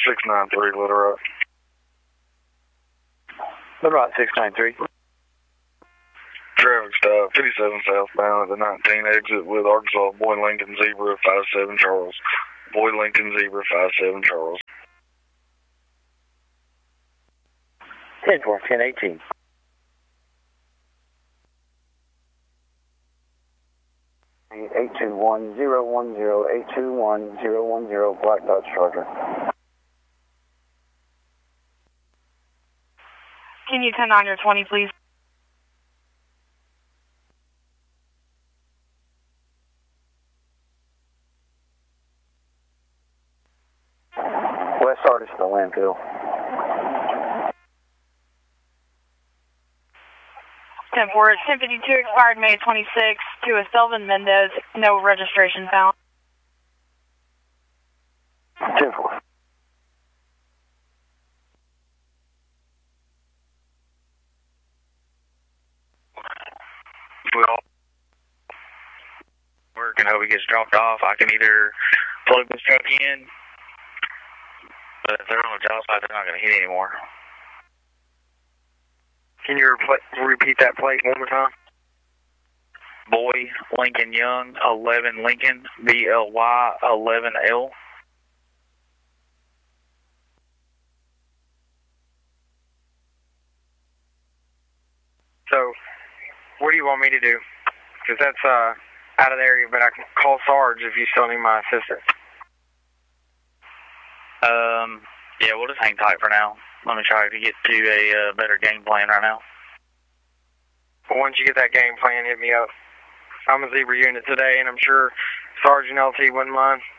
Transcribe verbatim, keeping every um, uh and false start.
six nine three, Little Rock. Little Rock six nine three. Traffic stop, fifty-seven southbound at the nineteen exit with Arkansas Boy Lincoln Zebra five seven Charles. Boy Lincoln Zebra five seven Charles. ten four, ten eighteen. eight two one zero one zero, eight two one zero one zero, Black Dodge Charger. Can you turn on your twenty, please? West Sardis to the landfill. ten four, ten fifty-two, expired May twenty-sixth, to a Selvin Mendez, no registration found. ten four. Well, work and hope he gets dropped off. I can either plug this truck in, but if they're on the job site, they're not going to hit anymore. Can you repeat that plate one more time? Boy Lincoln Young, eleven Lincoln, B L Y eleven L. So, what do you want me to do? Because that's uh, out of the area, but I can call Sarge if you still need my assistance. Um, yeah, we'll just hang tight for now. Let me try to get to a uh, better game plan right now. But once you get that game plan, hit me up. I'm a Zebra unit today, and I'm sure Sergeant L T wouldn't mind.